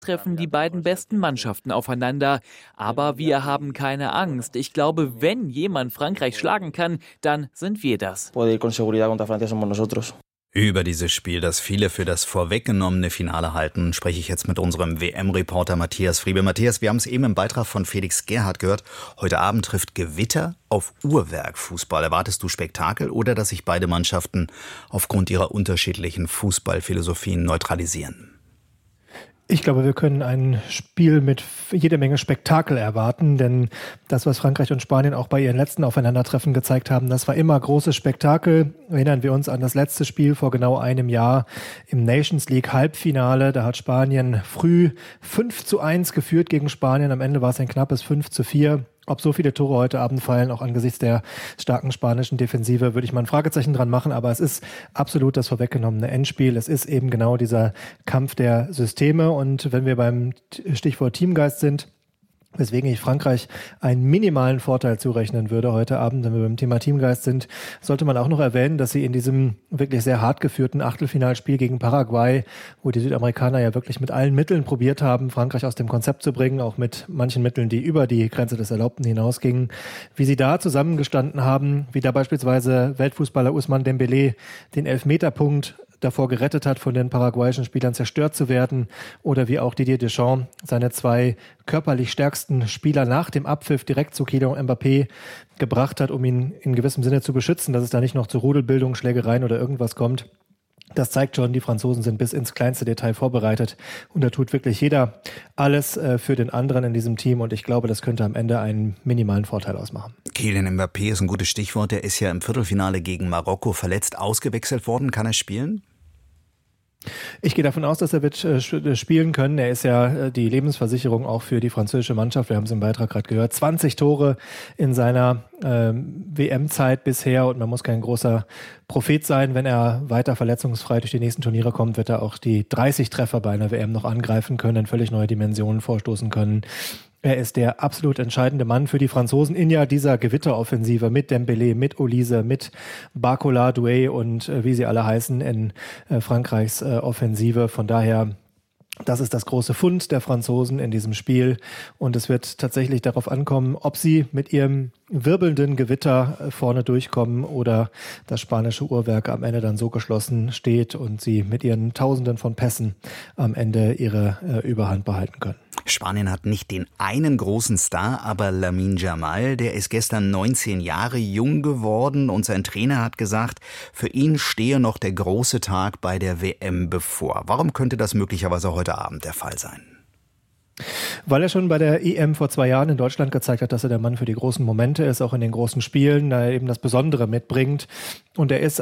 treffen die beiden besten Mannschaften aufeinander. Aber wir haben keine Angst. Ich glaube, wenn jemand Frankreich schlagen kann, dann sind wir das. Über dieses Spiel, das viele für das vorweggenommene Finale halten, spreche ich jetzt mit unserem WM-Reporter Matthias Friebe. Matthias, wir haben es eben im Beitrag von Felix Gerhardt gehört. Heute Abend trifft Gewitter auf Uhrwerk-Fußball. Erwartest du Spektakel oder dass sich beide Mannschaften aufgrund ihrer unterschiedlichen Fußballphilosophien neutralisieren? Ich glaube, wir können ein Spiel mit jede Menge Spektakel erwarten, denn das, was Frankreich und Spanien auch bei ihren letzten Aufeinandertreffen gezeigt haben, das war immer großes Spektakel. Erinnern wir uns an das letzte Spiel vor genau einem Jahr im Nations League Halbfinale. Da hat Spanien früh 5:1 geführt gegen Spanien. Am Ende war es ein knappes 5:4. Ob so viele Tore heute Abend fallen, auch angesichts der starken spanischen Defensive, würde ich mal ein Fragezeichen dran machen. Aber es ist absolut das vorweggenommene Endspiel. Es ist eben genau dieser Kampf der Systeme. Und wenn wir beim Stichwort Teamgeist sind, weswegen ich Frankreich einen minimalen Vorteil zurechnen würde heute Abend, wenn wir beim Thema Teamgeist sind, sollte man auch noch erwähnen, dass sie in diesem wirklich sehr hart geführten Achtelfinalspiel gegen Paraguay, wo die Südamerikaner ja wirklich mit allen Mitteln probiert haben, Frankreich aus dem Konzept zu bringen, auch mit manchen Mitteln, die über die Grenze des Erlaubten hinausgingen, wie sie da zusammengestanden haben, wie da beispielsweise Weltfußballer Ousmane Dembélé den Elfmeterpunkt davor gerettet hat, von den paraguayischen Spielern zerstört zu werden, oder wie auch Didier Deschamps seine zwei körperlich stärksten Spieler nach dem Abpfiff direkt zu Kylian Mbappé gebracht hat, um ihn in gewissem Sinne zu beschützen, dass es da nicht noch zu Rudelbildung, Schlägereien oder irgendwas kommt. Das zeigt schon, die Franzosen sind bis ins kleinste Detail vorbereitet und da tut wirklich jeder alles für den anderen in diesem Team und ich glaube, das könnte am Ende einen minimalen Vorteil ausmachen. Kylian Mbappé ist ein gutes Stichwort, der ist ja im Viertelfinale gegen Marokko verletzt ausgewechselt worden. Kann er spielen? Ich gehe davon aus, dass er wird spielen können. Er ist ja die Lebensversicherung auch für die französische Mannschaft. Wir haben es im Beitrag gerade gehört. 20 Tore in seiner WM-Zeit bisher und man muss kein großer Prophet sein. Wenn er weiter verletzungsfrei durch die nächsten Turniere kommt, wird er auch die 30 Treffer bei einer WM noch angreifen können, in völlig neue Dimensionen vorstoßen können. Er ist der absolut entscheidende Mann für die Franzosen in ja dieser Gewitteroffensive mit Dembélé, mit Olise, mit Barcola, Doué und wie sie alle heißen in Frankreichs Offensive. Von daher, das ist das große Fund der Franzosen in diesem Spiel und es wird tatsächlich darauf ankommen, ob sie mit ihrem wirbelnden Gewitter vorne durchkommen oder das spanische Uhrwerk am Ende dann so geschlossen steht und sie mit ihren Tausenden von Pässen am Ende ihre Überhand behalten können. Spanien hat nicht den einen großen Star, aber Lamine Yamal, der ist gestern 19 Jahre jung geworden und sein Trainer hat gesagt, für ihn stehe noch der große Tag bei der WM bevor. Warum könnte das möglicherweise heute Abend der Fall sein? Weil er schon bei der EM vor 2 Jahren in Deutschland gezeigt hat, dass er der Mann für die großen Momente ist, auch in den großen Spielen, da er eben das Besondere mitbringt. Und er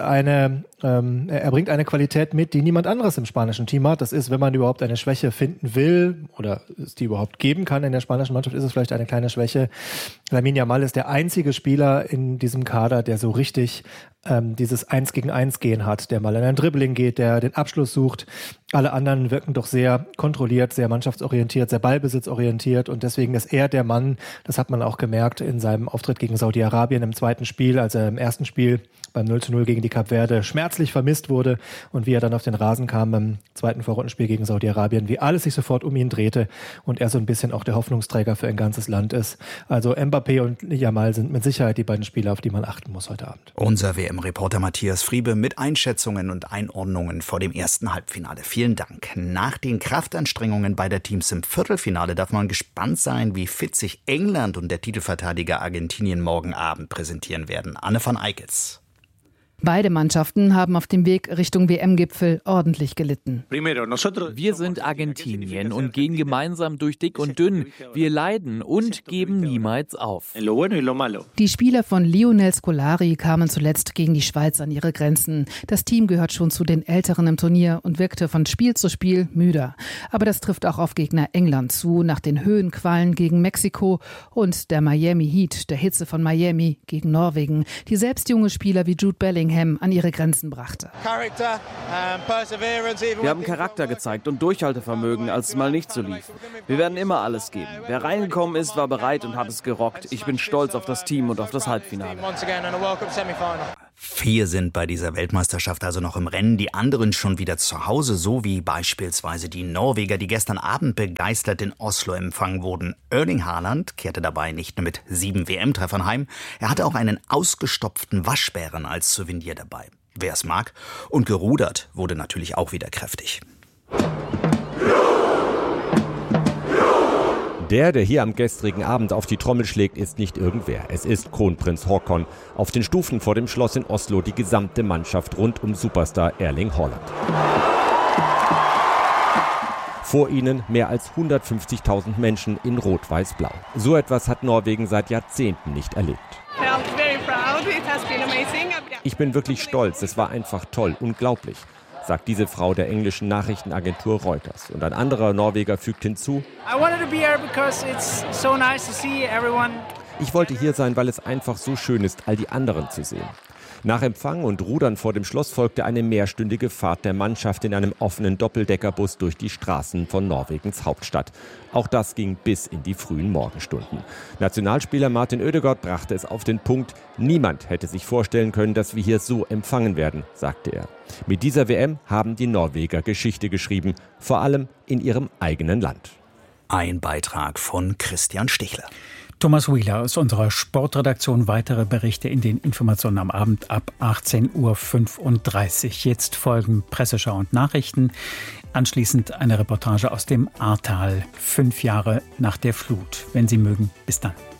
bringt eine Qualität mit, die niemand anderes im spanischen Team hat. Das ist, wenn man überhaupt eine Schwäche finden will oder es die überhaupt geben kann in der spanischen Mannschaft, ist es vielleicht eine kleine Schwäche. Lamine Yamal ist der einzige Spieler in diesem Kader, der so richtig dieses 1 gegen 1 Gehen hat, der mal in ein Dribbling geht, der den Abschluss sucht. Alle anderen wirken doch sehr kontrolliert, sehr mannschaftsorientiert, sehr ballbesitzorientiert und deswegen ist er der Mann, das hat man auch gemerkt in seinem Auftritt gegen Saudi-Arabien im zweiten Spiel, als er im ersten Spiel beim 0:0 gegen die Kap Verde schmerzlich vermisst wurde und wie er dann auf den Rasen kam beim zweiten Vorrundenspiel gegen Saudi-Arabien, wie alles sich sofort um ihn drehte und er so ein bisschen auch der Hoffnungsträger für ein ganzes Land ist. Also Mbappé und Yamal sind mit Sicherheit die beiden Spieler, auf die man achten muss heute Abend. Unser WM-Reporter Matthias Friebe mit Einschätzungen und Einordnungen vor dem ersten Halbfinale. Vielen Dank. Nach den Kraftanstrengungen beider Teams im Viertelfinale darf man gespannt sein, wie fit sich England und der Titelverteidiger Argentinien morgen Abend präsentieren werden. Anne van Eickels. Beide Mannschaften haben auf dem Weg Richtung WM-Gipfel ordentlich gelitten. Wir sind Argentinien und gehen gemeinsam durch dick und dünn. Wir leiden und geben niemals auf. Die Spieler von Lionel Scolari kamen zuletzt gegen die Schweiz an ihre Grenzen. Das Team gehört schon zu den Älteren im Turnier und wirkte von Spiel zu Spiel müder. Aber das trifft auch auf Gegner England zu, nach den Höhenqualen gegen Mexiko und der Miami Heat, der Hitze von Miami gegen Norwegen, die selbst junge Spieler wie Jude Bellingham an ihre Grenzen brachte. Wir haben Charakter gezeigt und Durchhaltevermögen, als es mal nicht so lief. Wir werden immer alles geben. Wer reingekommen ist, war bereit und hat es gerockt. Ich bin stolz auf das Team und auf das Halbfinale. 4 sind bei dieser Weltmeisterschaft also noch im Rennen, die anderen schon wieder zu Hause, so wie beispielsweise die Norweger, die gestern Abend begeistert in Oslo empfangen wurden. Erling Haaland kehrte dabei nicht nur mit 7 WM-Treffern heim, er hatte auch einen ausgestopften Waschbären als Souvenir dabei. Wer es mag. Und gerudert wurde natürlich auch wieder kräftig. Der hier am gestrigen Abend auf die Trommel schlägt, ist nicht irgendwer. Es ist Kronprinz Haakon. Auf den Stufen vor dem Schloss in Oslo die gesamte Mannschaft rund um Superstar Erling Haaland. Vor ihnen mehr als 150.000 Menschen in Rot-Weiß-Blau. So etwas hat Norwegen seit Jahrzehnten nicht erlebt. Ich bin wirklich stolz, es war einfach toll, unglaublich, sagt diese Frau der englischen Nachrichtenagentur Reuters. Und ein anderer Norweger fügt hinzu: Ich wollte hier sein, weil es einfach so schön ist, all die anderen zu sehen. Nach Empfang und Rudern vor dem Schloss folgte eine mehrstündige Fahrt der Mannschaft in einem offenen Doppeldeckerbus durch die Straßen von Norwegens Hauptstadt. Auch das ging bis in die frühen Morgenstunden. Nationalspieler Martin Ødegaard brachte es auf den Punkt: Niemand hätte sich vorstellen können, dass wir hier so empfangen werden, sagte er. Mit dieser WM haben die Norweger Geschichte geschrieben, vor allem in ihrem eigenen Land. Ein Beitrag von Christian Stichler. Thomas Wheeler aus unserer Sportredaktion. Weitere Berichte in den Informationen am Abend ab 18:35 Uhr. Jetzt folgen Presseschau und Nachrichten. Anschließend eine Reportage aus dem Ahrtal. 5 Jahre nach der Flut. Wenn Sie mögen, bis dann.